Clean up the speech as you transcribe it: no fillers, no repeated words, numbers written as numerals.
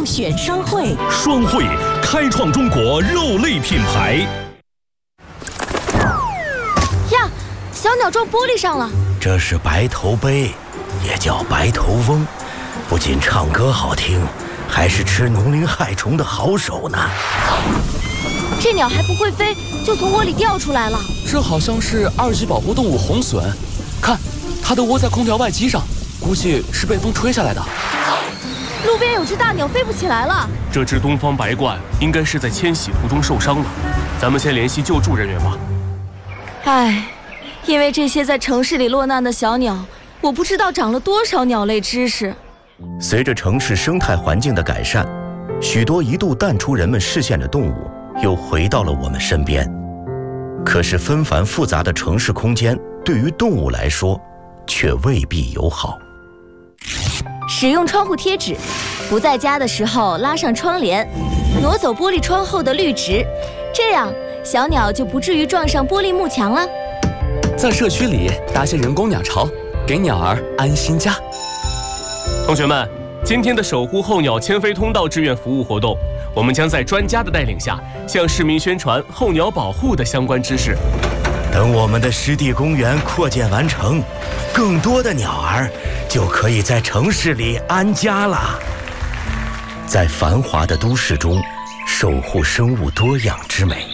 肉选双汇， 双汇开创中国肉类品牌。 呀，小鸟撞玻璃上了。 这是白头鹎，也叫白头翁，不仅唱歌好听，还是吃农林害虫的好手呢。 这鸟还不会飞，就从窝里掉出来了。 这好像是2级保护动物红隼，看，它都窝在空调外机上，估计是被风吹下来的。 路边有只大鸟飞不起来了。 这只东方白鹳应该是在迁徙途中受伤了，咱们先联系救助人员吧。 唉，因为这些在城市里落难的小鸟，我不知道长了多少鸟类知识。 随着城市生态环境的改善，许多一度淡出人们视线的动物又回到了我们身边。可是纷繁复杂的城市空间对于动物来说却未必友好。 使用窗户贴纸，不在家的时候拉上窗帘，挪走玻璃窗后的绿植，这样小鸟就不至于撞上玻璃幕墙了。 在社区里搭些人工鸟巢，给鸟儿安心家。 同学们，今天的守护候鸟迁飞通道志愿服务活动，我们将在专家的带领下，向市民宣传候鸟保护的相关知识。 等我们的湿地公园扩建完成，更多的鸟儿就可以在城市里安家了。在繁华的都市中，守护生物多样之美。